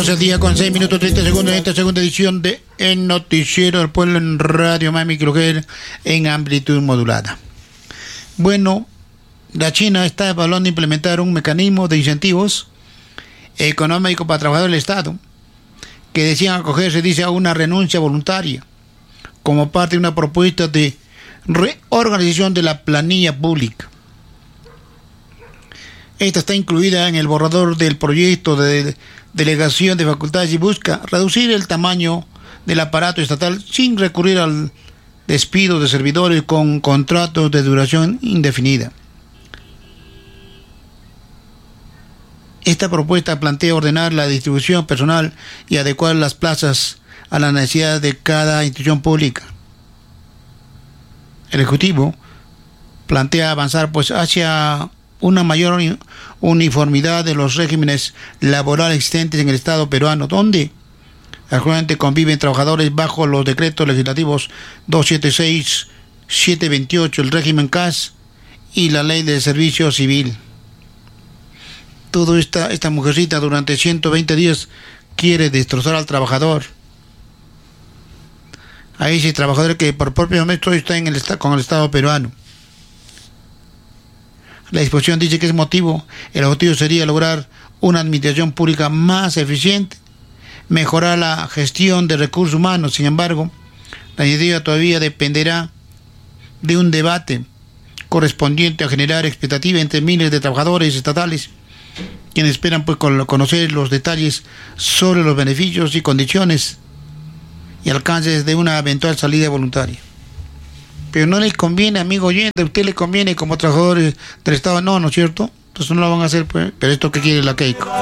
12 al día con 6 minutos 30 segundos en esta segunda edición de El Noticiero del Pueblo en Radio Mami Clujer en amplitud modulada. Bueno, la China está evaluando implementar un mecanismo de incentivos económicos para trabajadores del Estado que decían acogerse, dice, a una renuncia voluntaria como parte de una propuesta de reorganización de la planilla pública. Esta está incluida en el borrador del proyecto de delegación de facultades y busca reducir el tamaño del aparato estatal sin recurrir al despido de servidores con contratos de duración indefinida. Esta propuesta plantea ordenar la distribución personal y adecuar las plazas a las necesidades de cada institución pública. El Ejecutivo plantea avanzar hacia una mayor uniformidad de los regímenes laborales existentes en el Estado peruano, donde actualmente conviven trabajadores bajo los decretos legislativos 276, 728, el régimen CAS y la ley de servicio civil. Toda esta mujercita durante 120 días quiere destrozar al trabajador. A ese trabajador que por propio mérito está con el Estado peruano. La disposición dice que el objetivo sería lograr una administración pública más eficiente, mejorar la gestión de recursos humanos. Sin embargo, la iniciativa todavía dependerá de un debate correspondiente a generar expectativa entre miles de trabajadores estatales, quienes esperan conocer los detalles sobre los beneficios y condiciones y alcances de una eventual salida voluntaria. Pero no les conviene, amigo oyente, a usted le conviene como trabajadores del Estado, no es cierto? Entonces no lo van a hacer, pues. Pero esto que quiere la Keiko.